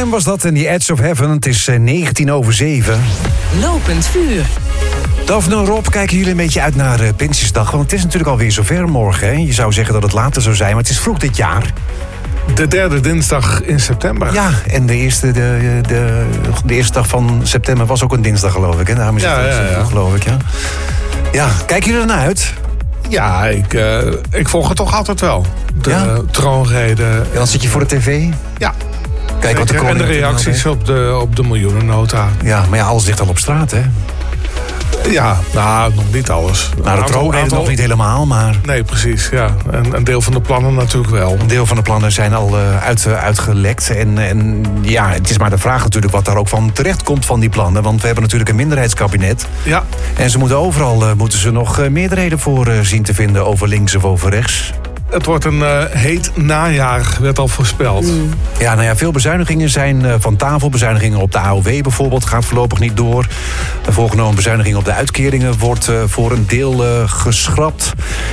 Eminem was dat en The Edge of Heaven. Het is 7:19. Lopend vuur. Daphne en Rob, kijken jullie een beetje uit naar Prinsjesdag? Want het is natuurlijk alweer zover morgen. Hè? Je zou zeggen dat het later zou zijn, maar het is vroeg dit jaar. De derde dinsdag in september. Ja, en de eerste dag van september was ook een dinsdag, geloof ik. Hè? Daarom is het zo vroeg, geloof ik. Ja. Ja, kijken jullie ernaar uit? Ja, ik volg het toch altijd wel. De troonrede. En dan zit je voor de tv? Ja. Kijk wat de koning en de reacties op de miljoenennota. Ja, maar ja, alles ligt al op straat, hè? Ja, nou, nog niet alles. Nou, de troonrede nog niet helemaal, maar... Nee, precies, ja. En een deel van de plannen natuurlijk wel. Een deel van de plannen zijn al uitgelekt. En ja, het is maar de vraag natuurlijk wat daar ook van terecht komt van die plannen. Want we hebben natuurlijk een minderheidskabinet. Ja. En ze moeten overal nog meerderheden voor zien te vinden, over links of over rechts. Het wordt een heet najaar, werd al voorspeld. Ja, nou ja, veel bezuinigingen zijn van tafel. Bezuinigingen op de AOW bijvoorbeeld gaat voorlopig niet door. De voorgenomen bezuiniging op de uitkeringen wordt voor een deel geschrapt.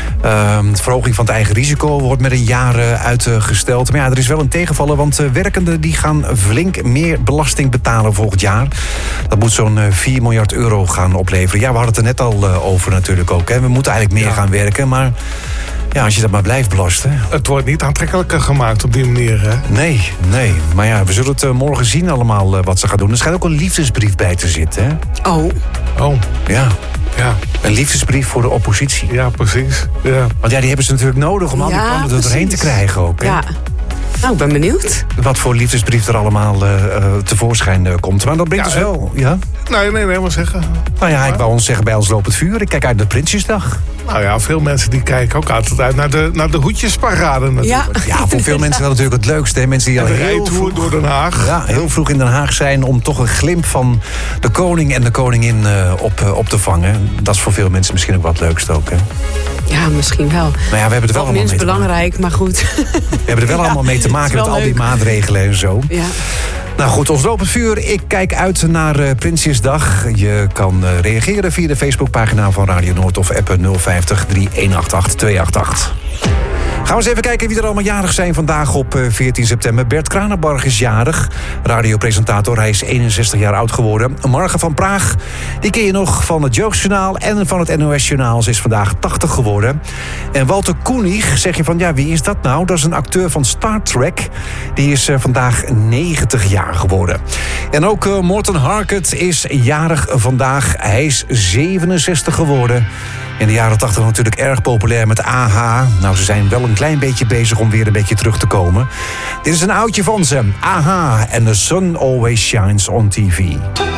De verhoging van het eigen risico wordt met een jaar uitgesteld. Maar ja, er is wel een tegenvaller, want werkenden die gaan flink meer belasting betalen volgend jaar. Dat moet zo'n 4 miljard euro gaan opleveren. Ja, we hadden het er net al over natuurlijk ook. Hè. We moeten eigenlijk meer gaan werken, maar... Ja, als je dat maar blijft belasten. Het wordt niet aantrekkelijker gemaakt op die manier, hè? Nee. Maar ja, we zullen het morgen zien allemaal wat ze gaan doen. Er schijnt ook een liefdesbrief bij te zitten, hè? Oh. Ja. Een liefdesbrief voor de oppositie. Ja, precies. Ja. Want ja, die hebben ze natuurlijk nodig om al die plannen er doorheen te krijgen ook, hè? Ja. Nou, ik ben benieuwd. Wat voor liefdesbrief er allemaal tevoorschijn komt. Maar dat brengt dus wel, ja? Nee, maar zeggen. Nou ja, ik wou ons zeggen bij ons lopend vuur. Ik kijk uit naar Prinsjesdag. Nou ja, veel mensen die kijken ook altijd uit naar de hoedjesparade natuurlijk. Ja, voor veel mensen wel natuurlijk het leukste. Hè? Mensen die al de heel vroeg door Den Haag. Ja, heel vroeg in Den Haag zijn om toch een glimp van de koning en de koningin op te vangen. Dat is voor veel mensen misschien ook wat leukst ook, hè? Ja, misschien wel. Maar ja, we hebben er wel allemaal minst belangrijk, maar goed. We hebben er wel allemaal mee te maken met al die maatregelen en zo. Ja. Nou goed, ons lopend vuur. Ik kijk uit naar Prinsjesdag. Je kan reageren via de Facebookpagina van Radio Noord of appen 050 3188 288. Gaan we eens even kijken wie er allemaal jarig zijn vandaag op 14 september. Bert Kranenbarg is jarig. Radiopresentator, hij is 61 jaar oud geworden. Marga van Praag, die ken je nog van het Jokesjournaal en van het NOS-journaal. Ze is vandaag 80 geworden. En Walter Koenig, zeg je van, ja, wie is dat nou? Dat is een acteur van Star Trek. Die is vandaag 90 jaar geworden. En ook Morten Harket is jarig vandaag. Hij is 67 geworden. In de jaren 80 natuurlijk erg populair met AHA. Nou, ze zijn wel een klein beetje bezig om weer een beetje terug te komen. Dit is een oudje van ze. AHA en The Sun Always Shines on TV.